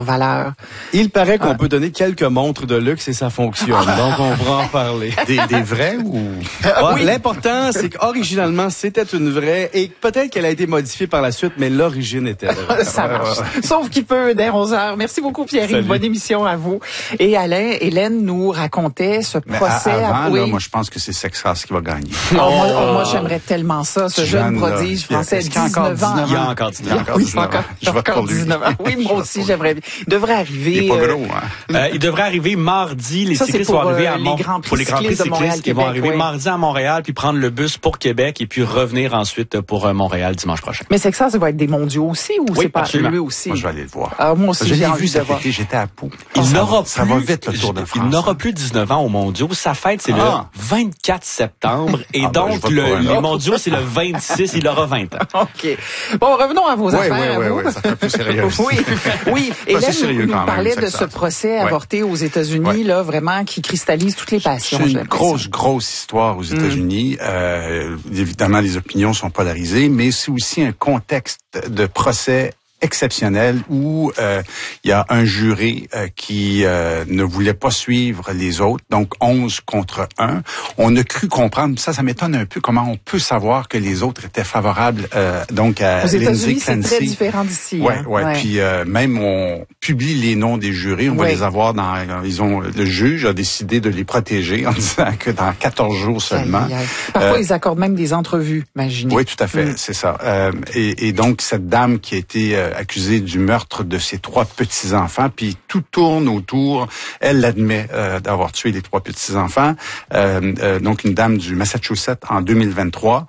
valeur. Il paraît qu'on peut donner quelques montres de luxe et ça fonctionne. Donc, on va en parler. Des vrais ou... Oui. L'important, c'est qu'originalement, c'était une vraie et peut-être qu'elle a été modifiée par la suite, mais l'origine était vraie. Ça marche. Sauf qu'il peut dès 11h. Merci beaucoup, Pierre. Bonne émission à vous. Et Alain, Hélène nous racontait ce procès. Avant, là, moi, je pense que c'est Sexas qui va gagner. Moi, j'aimerais tellement ça, ce jeune prodige français, 19 ans. Il y a encore 19 ans. Oui, je vote pour lui. 19 ans. Oui, moi aussi, j'aimerais bien. Il devrait arriver. Il est pas gros, hein? Il devrait arriver mardi. Les cyclistes vont arriver à pour les Grands Prix cyclistes qui vont arriver mardi à Montréal, puis prendre le bus pour Québec et puis revenir ensuite pour Montréal dimanche prochain. Mais c'est que ça va être des mondiaux aussi ou c'est pas absolument. lui aussi? Moi, je vais aller le voir. Moi aussi, je j'ai l'ai envie vu de cet voir. été, j'étais à Pau. Ça va vite, le Tour de France. Il n'aura plus 19 ans aux mondiaux. Sa fête, c'est le 24 septembre. Et donc, les mondiaux, c'est le 26. Il aura 20 ans. OK. Bon, revenons à vos affaires. Oui, ça fait un peu sérieux. Oui. Hélène nous parlait de ce procès avorté aux États-Unis, là, vraiment, qui cristallise toutes les passions. C'est une grosse histoire aux États-Unis. Évidemment, les opinions sont polarisées, mais c'est aussi un contexte de procès exceptionnel où il y a un jury qui ne voulait pas suivre les autres, donc 11 contre 1. On a cru comprendre, ça m'étonne un peu comment on peut savoir que les autres étaient favorables donc à Lindsay Clancy. Aux États-Unis, c'est très différent d'ici. Ouais. Puis même on publie les noms des jurés, on va les avoir le juge a décidé de les protéger en disant que dans 14 jours seulement. Parfois ils accordent même des entrevues, imaginez. Oui, tout à fait, c'est ça. Et donc cette dame qui a été accusée du meurtre de ses 3 petits-enfants, puis tout tourne autour, elle admet d'avoir tué les 3 petits-enfants, donc une dame du Massachusetts en 2023,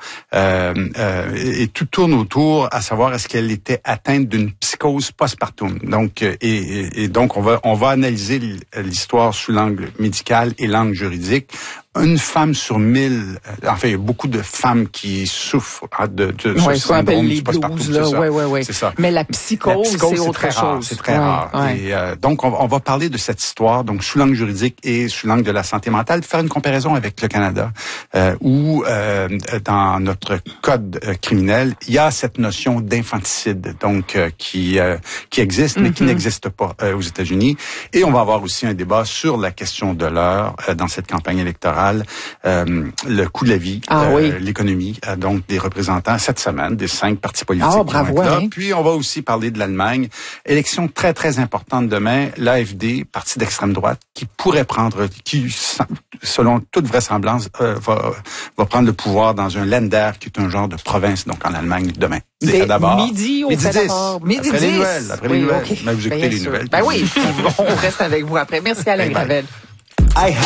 et tout tourne autour à savoir est-ce qu'elle était atteinte d'une psychose postpartum. Donc, et donc on va analyser l'histoire sous l'angle médical et l'angle juridique. Une femme sur 1000, enfin, il y a beaucoup de femmes qui souffrent de ce syndrome du postpartum. C'est ça. Mais la psychose c'est autre chose. C'est très rare. Et donc, on va parler de cette histoire, donc sous l'angle juridique et sous l'angle de la santé mentale, faire une comparaison avec le Canada, où dans notre code criminel, il y a cette notion d'infanticide, donc qui existe, mais qui n'existe pas aux États-Unis. Et on va avoir aussi un débat sur la question de l'heure dans cette campagne électorale. Le coût de la vie, l'économie, donc des représentants cette semaine, des 5 partis politiques qui vont être là. Puis on va aussi parler de l'Allemagne. Élection très, très importante demain. L'AfD, parti d'extrême droite, qui pourrait prendre, qui, selon toute vraisemblance, va prendre le pouvoir dans un Länder, qui est un genre de province, donc en Allemagne, demain. D'abord. Midi 10. Après les nouvelles. Mais vous écoutez les nouvelles. Ben oui, on reste avec vous après. Merci Alain Gravel.